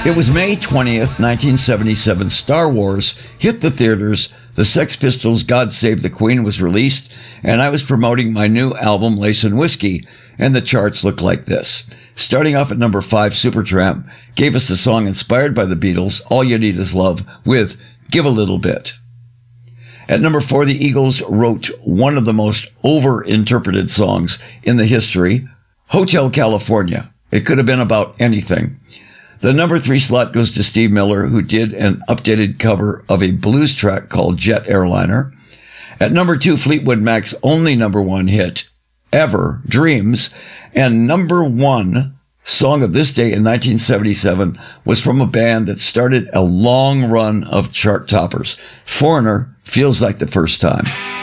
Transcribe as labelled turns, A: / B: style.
A: It was May 20th, 1977. Star Wars hit the theaters. The Sex Pistols' God Save the Queen was released, and I was promoting my new album, Lace and Whiskey, and the charts looked like this. Starting off at number 5, Supertramp gave us a song inspired by the Beatles, All You Need Is Love, with Give a Little Bit. At number 4, the Eagles wrote one of the most over-interpreted songs in the history, Hotel California. It could have been about anything. The number 3 slot goes to Steve Miller, who did an updated cover of a blues track called Jet Airliner. At number 2, Fleetwood Mac's only number 1 hit ever, Dreams. And number 1 song of this day in 1977 was from a band that started a long run of chart toppers. Foreigner, Feels Like the First Time.